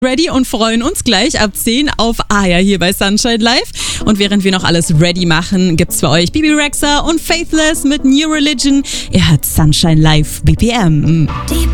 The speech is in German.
ready und freuen uns gleich ab 10 auf Aya hier bei Sunshine Live. Und während wir noch alles ready machen, gibt's für euch Bibi Rexha und Faithless mit New Religion. Ihr hört Sunshine Live BPM.